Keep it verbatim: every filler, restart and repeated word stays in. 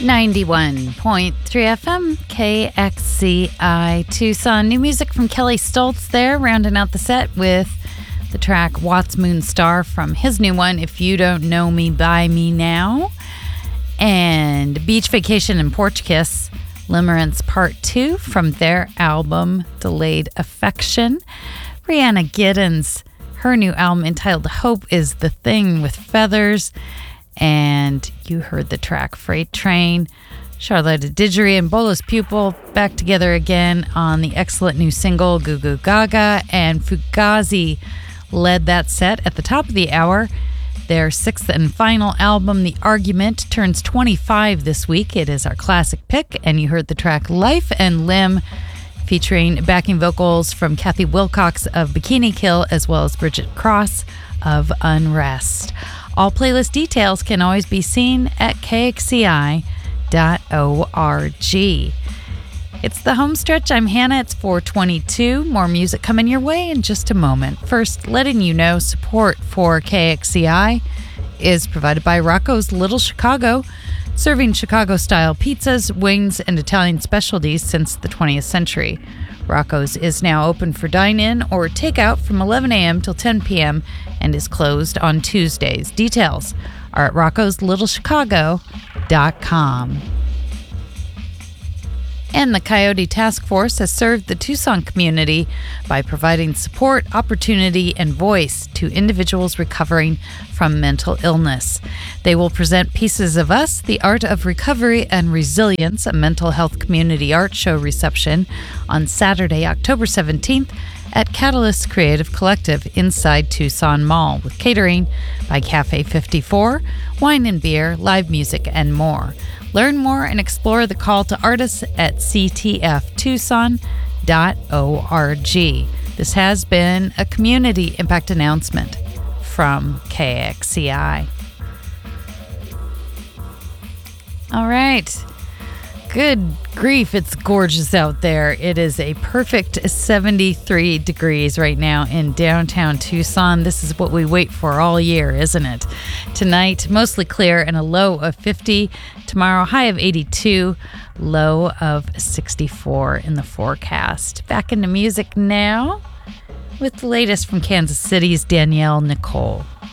ninety-one point three F M, K X C I Tucson. New music from Kelly Stoltz there, rounding out the set with the track Watts Moon Star from his new one, If You Don't Know Me, By Me Now. And Beach Vacation and Porch Kiss, Limerence Part two from their album Delayed Affection. Rihanna Giddens, her new album entitled Hope is the Thing with Feathers. And you heard the track Freight Train. Charlotte Diggery and Bolos Pupil back together again on the excellent new single Goo Goo Gaga, and Fugazi led that set at the top of the hour. Their sixth and final album, The Argument, turns twenty-five this week. It is our classic pick, and you heard the track Life and Limb, featuring backing vocals from Kathy Wilcox of Bikini Kill, as well as Bridget Cross of Unrest. All playlist details can always be seen at K X C I dot org. It's the home stretch. I'm Hannah. It's four twenty-two. More music coming your way in just a moment. First, letting you know support for K X C I is provided by Rocco's Little Chicago, serving Chicago-style pizzas, wings, and Italian specialties since the twentieth century. Rocco's is now open for dine-in or takeout from eleven a.m. till ten p.m. and is closed on Tuesdays. Details are at roccos little chicago dot com. And the Coyote Task Force has served the Tucson community by providing support, opportunity, and voice to individuals recovering from mental illness. They will present Pieces of Us, The Art of Recovery and Resilience, a mental health community art show reception on Saturday, October seventeenth at Catalyst Creative Collective inside Tucson Mall, with catering by Cafe fifty-four, wine and beer, live music, and more. Learn more and explore the call to artists at c t f tucson dot org. This has been a community impact announcement from K X C I. All right. Good grief, it's gorgeous out there. It is a perfect seventy-three degrees right now in downtown Tucson. This is what we wait for all year, isn't it? Tonight, mostly clear and a low of fifty. Tomorrow, high of eighty-two, low of sixty-four in the forecast. Back into music now with the latest from Kansas City's Danielle Nicole.